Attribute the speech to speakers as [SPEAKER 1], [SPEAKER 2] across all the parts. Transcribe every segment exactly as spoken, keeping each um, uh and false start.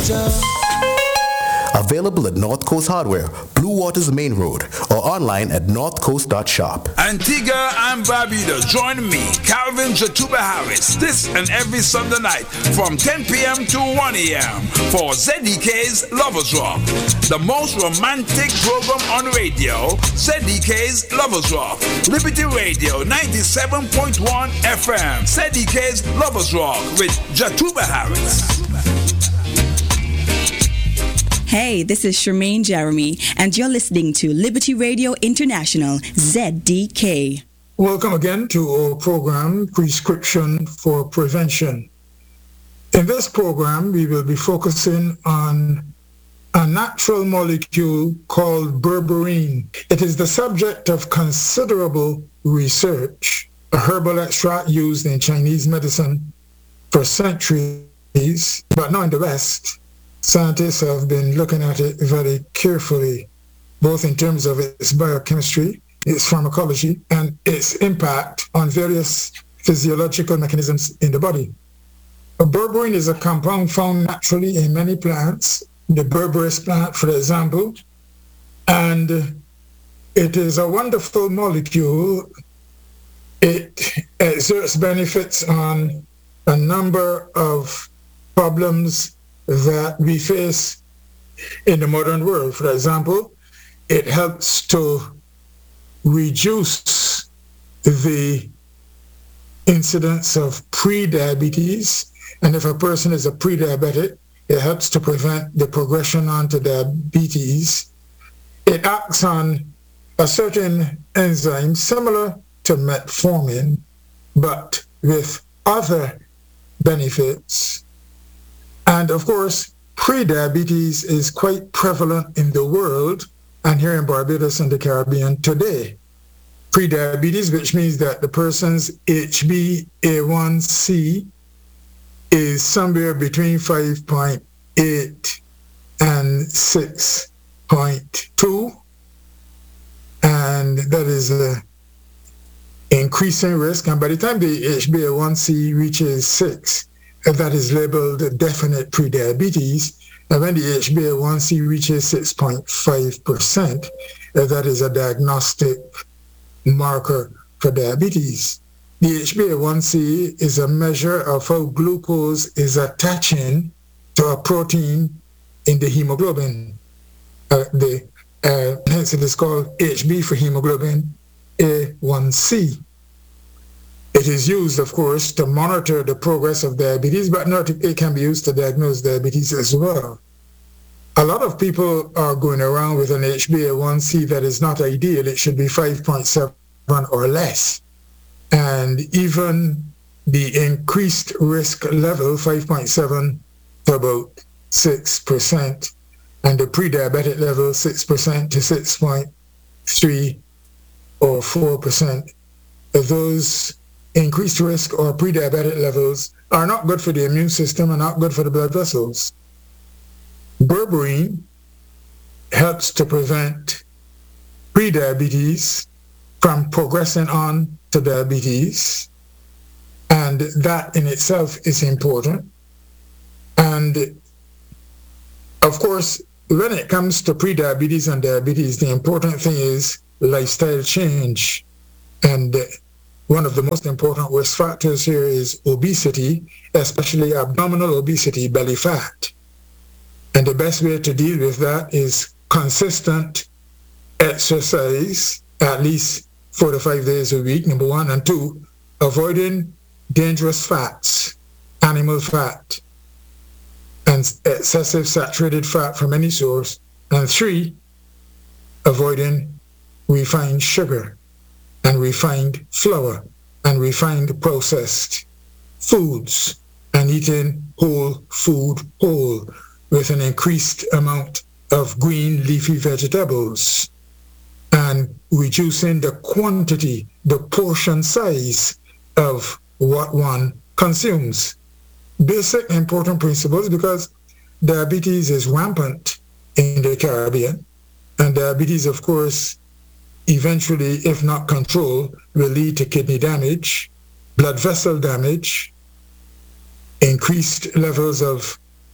[SPEAKER 1] Available at North Coast Hardware, Blue Waters Main Road, or online at north coast dot shop.
[SPEAKER 2] Antigua and Barbuda, join me, Calvin Jatuba Harris, this and every Sunday night from ten p.m. to one a.m. for Z D K's Lovers Rock, the most romantic program on radio. Z D K's Lovers Rock, Liberty Radio ninety-seven point one F M. Z D K's Lovers Rock with Jatuba Harris.
[SPEAKER 3] Hey, this is Charmaine Jeremy, and you're listening to Liberty Radio International, Z D K.
[SPEAKER 4] Welcome again to our program, Prescription for Prevention. In this program, we will be focusing on a natural molecule called berberine. It is the subject of considerable research, a herbal extract used in Chinese medicine for centuries, but not in the West. Scientists have been looking at it very carefully, both in terms of its biochemistry, its pharmacology, and its impact on various physiological mechanisms in the body. A berberine is a compound found naturally in many plants, the berberis plant, for example, and it is a wonderful molecule. It exerts benefits on a number of problems that we face in the modern world. For example, it helps to reduce the incidence of pre-diabetes, and if a person is a pre-diabetic, it helps to prevent the progression onto diabetes. It acts on a certain enzyme similar to metformin, but with other benefits. And of course, pre-diabetes is quite prevalent in the world and here in Barbados and the Caribbean today. Pre-diabetes, which means that the person's H b A one C is somewhere between five point eight and six point two. And that is an increasing risk. And by the time the H b A one C reaches six, that is labeled definite prediabetes, and when the H b A one C reaches six point five percent, that is a diagnostic marker for diabetes. The H b A one C is a measure of how glucose is attaching to a protein in the hemoglobin. Uh, the, uh, hence it is called H B for hemoglobin A one C. It is used, of course, to monitor the progress of diabetes, but not, it can be used to diagnose diabetes as well. A lot of people are going around with an H b A one C that is not ideal. It should be five point seven or less. And even the increased risk level, five point seven to about six percent, and the pre-diabetic level, six percent to six point three or four percent. Those increased risk or pre-diabetic levels are not good for the immune system and not good for the blood vessels. Berberine helps to prevent pre-diabetes from progressing on to diabetes, and that in itself is important. And of course, when it comes to pre-diabetes and diabetes, the important thing is lifestyle change. And one of the most important risk factors here is obesity, especially abdominal obesity, belly fat. And the best way to deal with that is consistent exercise, at least four to five days a week, number one. And two, avoiding dangerous fats, animal fat, and excessive saturated fat from any source. And three, avoiding refined sugar and refined flour and refined processed foods, and eating whole food whole with an increased amount of green leafy vegetables, and reducing the quantity, the portion size of what one consumes. Basic important principles, because diabetes is rampant in the Caribbean, and diabetes, of course, eventually, if not controlled, will lead to kidney damage, blood vessel damage, increased levels of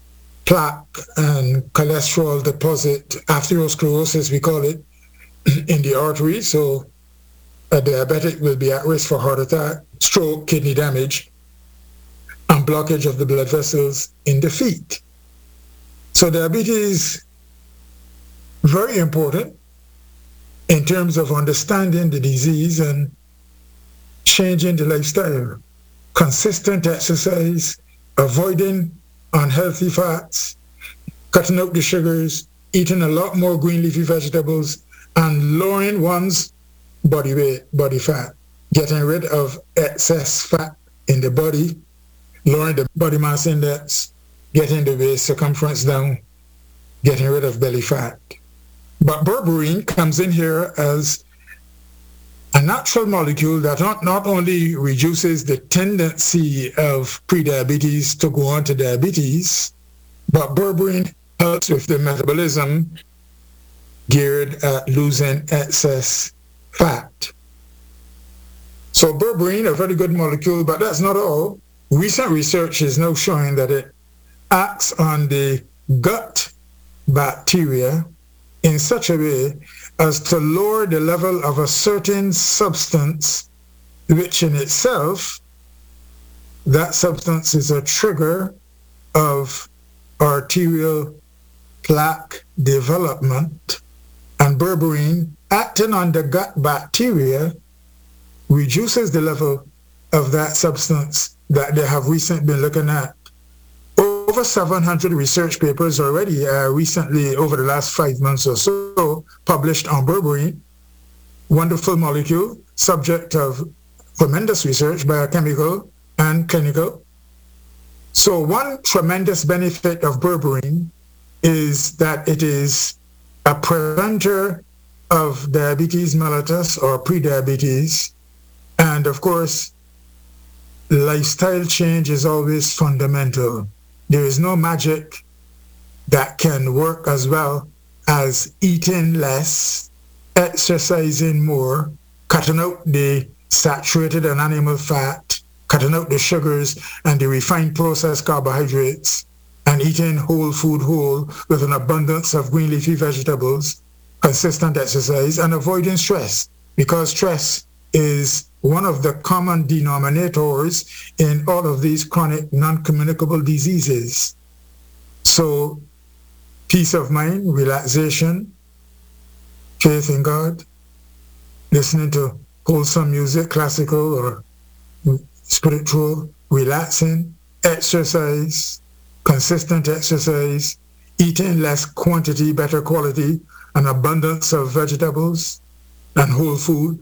[SPEAKER 4] plaque and cholesterol deposit, atherosclerosis we call it, in the artery. So a diabetic will be at risk for heart attack, stroke, kidney damage, and blockage of the blood vessels in the feet. So diabetes, very important in terms of understanding the disease and changing the lifestyle. Consistent exercise, avoiding unhealthy fats, cutting out the sugars, eating a lot more green leafy vegetables, and lowering one's body weight, body fat, getting rid of excess fat in the body, lowering the body mass index, getting the waist circumference down, getting rid of belly fat. But berberine comes in here as a natural molecule that not, not only reduces the tendency of prediabetes to go on to diabetes, but berberine helps with the metabolism geared at losing excess fat. So berberine, a very good molecule, but that's not all. Recent research is now showing that it acts on the gut bacteria in such a way as to lower the level of a certain substance, which in itself, that substance is a trigger of arterial plaque development. And berberine, acting on the gut bacteria, reduces the level of that substance that they have recently been looking at. Over seven hundred research papers already uh, recently, over the last five months or so, published on berberine. Wonderful molecule, subject of tremendous research, biochemical and clinical. So one tremendous benefit of berberine is that it is a preventer of diabetes mellitus or prediabetes. And of course, lifestyle change is always fundamental. There is no magic that can work as well as eating less, exercising more, cutting out the saturated and animal fat, cutting out the sugars and the refined processed carbohydrates, and eating whole food whole with an abundance of green leafy vegetables, consistent exercise, and avoiding stress, because stress is one of the common denominators in all of these chronic non-communicable diseases. So peace of mind, relaxation, faith in God, listening to wholesome music, classical or spiritual, relaxing, exercise, consistent exercise, eating less quantity, better quality, an abundance of vegetables and whole food.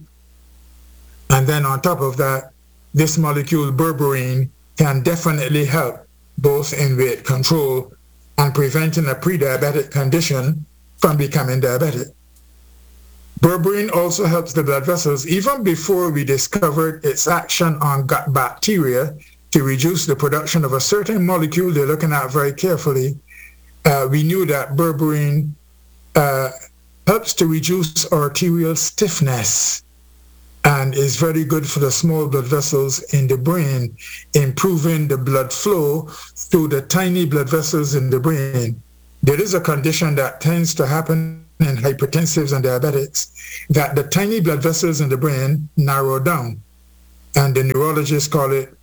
[SPEAKER 4] And then on top of that, this molecule berberine can definitely help both in weight control and preventing a pre-diabetic condition from becoming diabetic. Berberine also helps the blood vessels. Even before we discovered its action on gut bacteria to reduce the production of a certain molecule they're looking at very carefully, uh, we knew that berberine uh, helps to reduce arterial stiffness and is very good for the small blood vessels in the brain, improving the blood flow through the tiny blood vessels in the brain. There is a condition that tends to happen in hypertensives and diabetics, that the tiny blood vessels in the brain narrow down, and the neurologists call it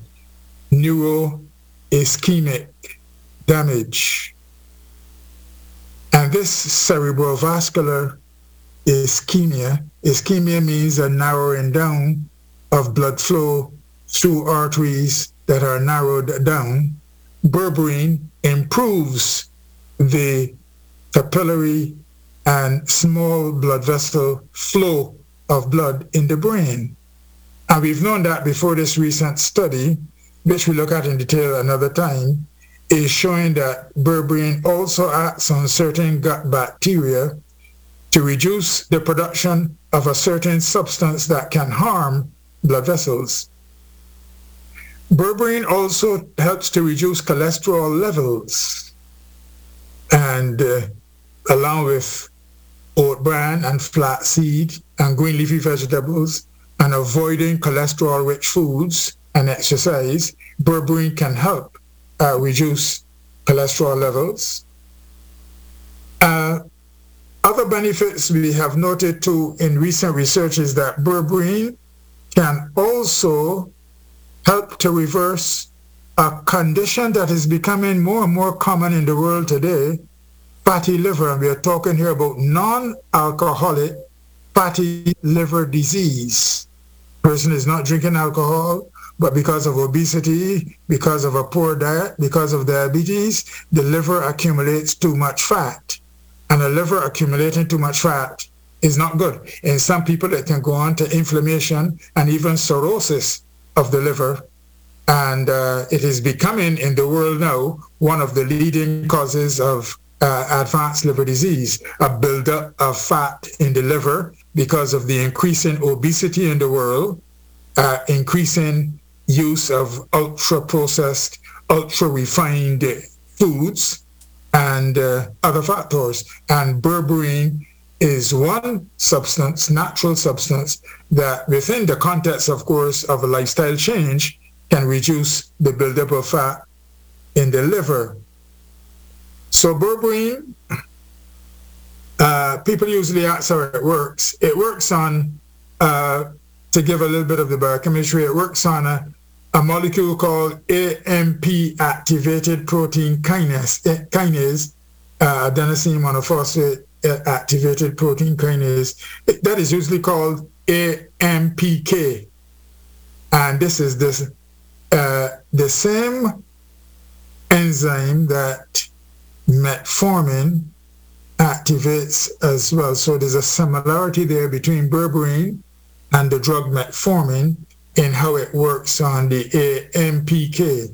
[SPEAKER 4] neuroischemic damage. And this cerebrovascular ischemia, ischemia means a narrowing down of blood flow through arteries that are narrowed down. Berberine improves the capillary and small blood vessel flow of blood in the brain. And we've known that before this recent study, which we look at in detail another time, is showing that berberine also acts on certain gut bacteria to reduce the production of a certain substance that can harm blood vessels. Berberine also helps to reduce cholesterol levels, and uh, along with oat bran and flaxseed and green leafy vegetables and avoiding cholesterol-rich foods and exercise, berberine can help uh, reduce cholesterol levels. Uh, other benefits we have noted too in recent research is that berberine can also help to reverse a condition that is becoming more and more common in the world today, fatty liver. And we are talking here about non-alcoholic fatty liver disease. Person is not drinking alcohol, but because of obesity, because of a poor diet, because of diabetes, the liver accumulates too much fat. And the liver accumulating too much fat is not good. In some people, it can go on to inflammation and even cirrhosis of the liver. And uh, it is becoming, in the world now, one of the leading causes of uh, advanced liver disease, a buildup of fat in the liver because of the increasing obesity in the world, uh, increasing use of ultra-processed, ultra-refined foods, and uh, other factors. And berberine is one substance, natural substance, that within the context, of course, of a lifestyle change, can reduce the buildup of fat in the liver. So berberine, uh, people usually ask how it works. It works on, uh, to give a little bit of the biochemistry, it works on a, a molecule called A M P-activated protein kinase, kinase uh, adenosine monophosphate activated protein kinase. It, that is usually called A M P K. And this is this Uh, the same enzyme that metformin activates as well. So there's a similarity there between berberine and the drug metformin in how it works on the A M P K.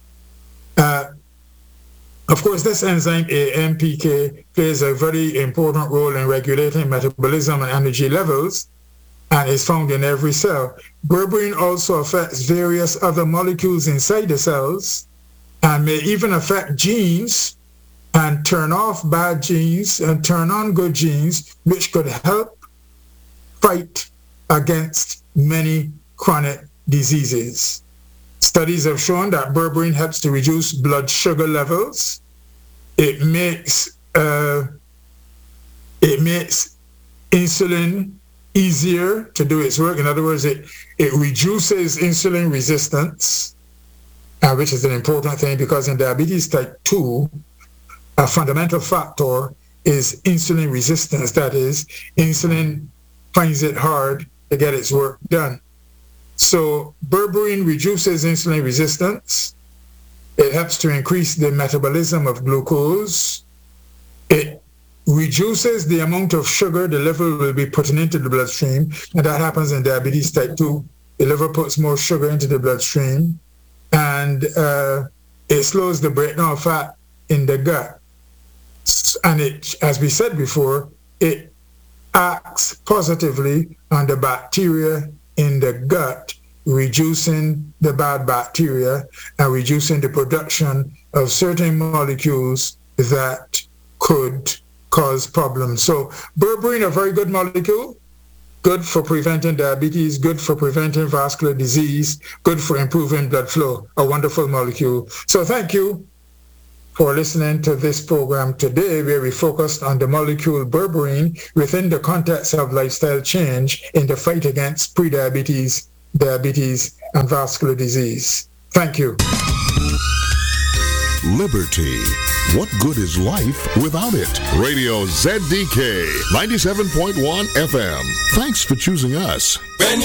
[SPEAKER 4] Uh, of course, this enzyme A M P K plays a very important role in regulating metabolism and energy levels, and is found in every cell. Berberine also affects various other molecules inside the cells and may even affect genes and turn off bad genes and turn on good genes, which could help fight against many chronic diseases. Studies have shown that berberine helps to reduce blood sugar levels. It makes, uh, it makes insulin easier to do its work. In other words, it, it reduces insulin resistance, uh, which is an important thing because in diabetes type two, a fundamental factor is insulin resistance. That is, insulin finds it hard to get its work done. So berberine reduces insulin resistance. It helps to increase the metabolism of glucose. It reduces the amount of sugar the liver will be putting into the bloodstream, and that happens in diabetes type two. The liver puts more sugar into the bloodstream, and uh, it slows the breakdown of fat in the gut. And it, as we said before, it acts positively on the bacteria in the gut, reducing the bad bacteria and reducing the production of certain molecules that could cause problems. So berberine, a very good molecule, good for preventing diabetes, good for preventing vascular disease, good for improving blood flow, a wonderful molecule. So thank you for listening to this program today, where we focused on the molecule berberine within the context of lifestyle change in the fight against prediabetes, diabetes, and vascular disease. Thank you.
[SPEAKER 5] Liberty. What good is life without it? Radio Z D K ninety-seven point one F M. Thanks for choosing us.